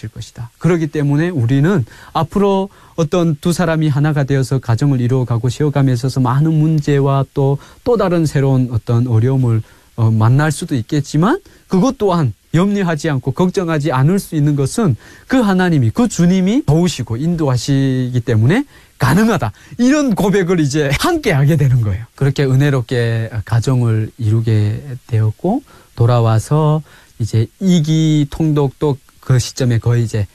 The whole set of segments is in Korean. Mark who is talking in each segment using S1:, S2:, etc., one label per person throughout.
S1: 하실 것이다. 그렇기 때문에 우리는 앞으로 어떤 두 사람이 하나가 되어서 가정을 이루어가고 쉬어감에 있어서 많은 문제와 또 다른 새로운 어떤 어려움을 만날 수도 있겠지만 그것 또한 염려하지 않고 걱정하지 않을 수 있는 것은 그 하나님이, 그 주님이 도우시고 인도하시기 때문에 가능하다. 이런 고백을 이제 함께 하게 되는 거예요. 그렇게 은혜롭게 가정을 이루게 되었고 돌아와서 이제 2기 통독도 그 시점에 거의 이제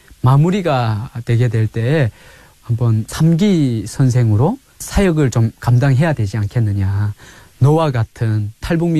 S1: 마무리가 되게 될 때에 한번 3기 선생으로 사역을 좀 감당해야 되지 않겠느냐. 너와 같은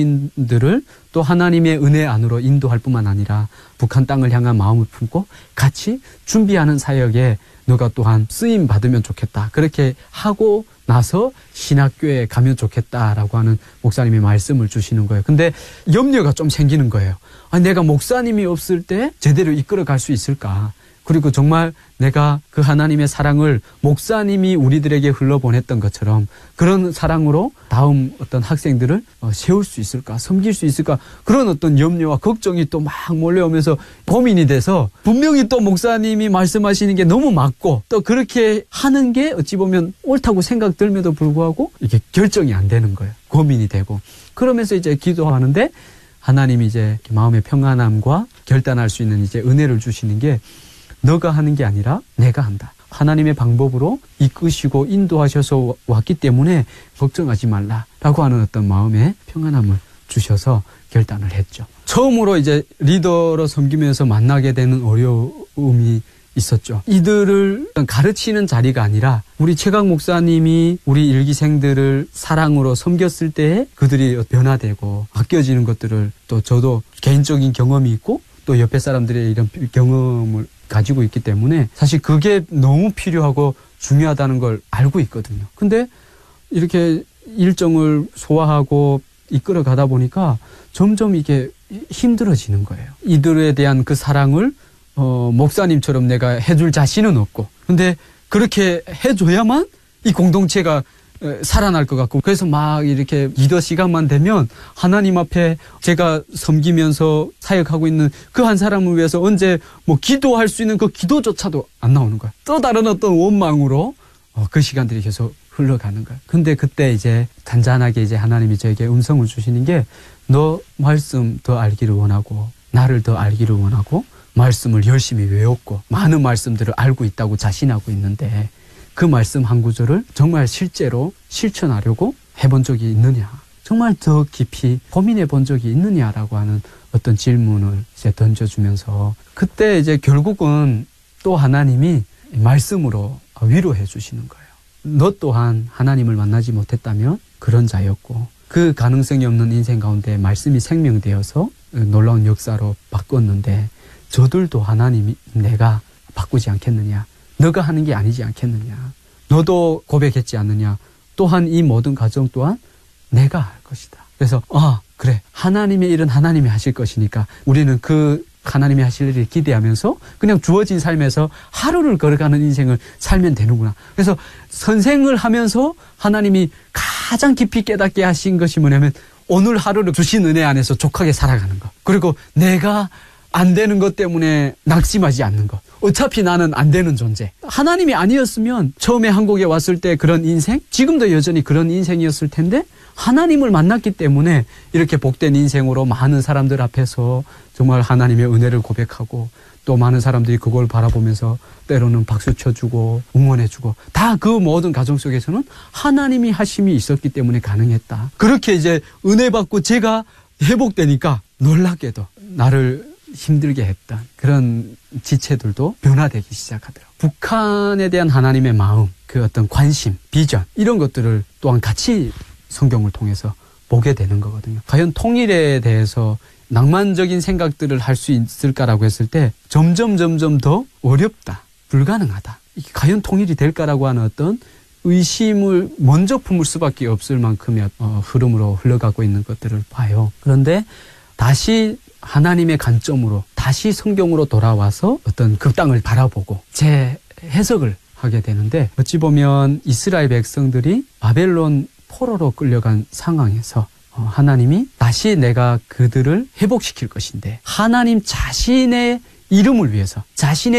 S1: 탈북민들을 또 하나님의 은혜 안으로 인도할 뿐만 아니라 북한 땅을 향한 마음을 품고 같이 준비하는 사역에 너가 또한 쓰임 받으면 좋겠다. 그렇게 하고 나서 신학교에 가면 좋겠다라고 하는 목사님이 말씀을 주시는 거예요. 근데 염려가 좀 생기는 거예요. 아니, 내가 목사님이 없을 때 제대로 이끌어 갈 수 있을까? 그리고 정말 내가 그 하나님의 사랑을 목사님이 우리들에게 흘러보냈던 것처럼 그런 사랑으로 다음 어떤 학생들을 세울 수 있을까, 섬길 수 있을까, 그런 어떤 염려와 걱정이 또 막 몰려오면서 고민이 돼서 분명히 또 목사님이 말씀하시는 게 너무 맞고 또 그렇게 하는 게 어찌 보면 옳다고 생각 들면도 불구하고 이게 결정이 안 되는 거예요. 고민이 되고 그러면서 이제 기도하는데 하나님이 이제 마음의 평안함과 결단할 수 있는 이제 은혜를 주시는 게 너가 하는 게 아니라 내가 한다. 하나님의 방법으로 이끄시고 인도하셔서 왔기 때문에 걱정하지 말라라고 하는 어떤 마음의 평안함을 주셔서 결단을 했죠. 처음으로 이제 리더로 섬기면서 만나게 되는 어려움이 있었죠. 이들을 가르치는 자리가 아니라 우리 최강 목사님이 우리 일기생들을 사랑으로 섬겼을 때 그들이 변화되고 바뀌어지는 것들을 또 저도 개인적인 경험이 있고 또 옆에 사람들의 이런 경험을 가지고 있기 때문에 사실 그게 너무 필요하고 중요하다는 걸 알고 있거든요. 근데 이렇게 일정을 소화하고 이끌어 가다 보니까 점점 이게 힘들어지는 거예요. 이들에 대한 그 사랑을 목사님처럼 내가 해줄 자신은 없고 근데 그렇게 해줘야만 이 공동체가 살아날 것 같고 그래서 막 이렇게 기도 시간만 되면 하나님 앞에 제가 섬기면서 사역하고 있는 그 한 사람을 위해서 언제 뭐 기도할 수 있는 그 기도조차도 안 나오는 거야. 또 다른 어떤 원망으로 그 시간들이 계속 흘러가는 거야. 근데 그때 이제 잔잔하게 이제 하나님이 저에게 음성을 주시는 게 너 말씀 더 알기를 원하고 나를 더 알기를 원하고 말씀을 열심히 외웠고 많은 말씀들을 알고 있다고 자신하고 있는데 그 말씀 한 구절을 정말 실제로 실천하려고 해본 적이 있느냐, 정말 더 깊이 고민해 본 적이 있느냐라고 하는 어떤 질문을 이제 던져주면서 그때 이제 결국은 또 하나님이 말씀으로 위로해 주시는 거예요. 너 또한 하나님을 만나지 못했다면 그런 자였고 그 가능성이 없는 인생 가운데 말씀이 생명되어서 놀라운 역사로 바꿨는데 저들도 하나님이 내가 바꾸지 않겠느냐, 너가 하는 게 아니지 않겠느냐, 너도 고백했지 않느냐, 또한 이 모든 가정 또한 내가 할 것이다. 그래서 그래, 하나님의 일은 하나님이 하실 것이니까 우리는 그 하나님이 하실 일을 기대하면서 그냥 주어진 삶에서 하루를 걸어가는 인생을 살면 되는구나. 그래서 선생을 하면서 하나님이 가장 깊이 깨닫게 하신 것이 뭐냐면 오늘 하루를 주신 은혜 안에서 족하게 살아가는 것, 그리고 내가 안 되는 것 때문에 낙심하지 않는 것. 어차피 나는 안 되는 존재. 하나님이 아니었으면 처음에 한국에 왔을 때 그런 인생, 지금도 여전히 그런 인생이었을 텐데 하나님을 만났기 때문에 이렇게 복된 인생으로 많은 사람들 앞에서 정말 하나님의 은혜를 고백하고 또 많은 사람들이 그걸 바라보면서 때로는 박수 쳐주고 응원해주고 다 그 모든 가정 속에서는 하나님이 하심이 있었기 때문에 가능했다. 그렇게 이제 은혜 받고 제가 회복되니까 놀랍게도 나를 힘들게 했던 그런 지체들도 변화되기 시작하더라고요. 북한에 대한 하나님의 마음, 그 어떤 관심, 비전 이런 것들을 또한 같이 성경을 통해서 보게 되는 거거든요. 과연 통일에 대해서 낭만적인 생각들을 할 수 있을까라고 했을 때 점점 더 어렵다, 불가능하다. 이게 과연 통일이 될까라고 하는 어떤 의심을 먼저 품을 수밖에 없을 만큼의 흐름으로 흘러가고 있는 것들을 봐요. 그런데 다시 하나님의 관점으로 다시 성경으로 돌아와서 어떤 그 땅을 바라보고 재해석을 하게 되는데 어찌 보면 이스라엘 백성들이 바벨론 포로로 끌려간 상황에서 하나님이 다시 내가 그들을 회복시킬 것인데 하나님 자신의 이름을 위해서 자신의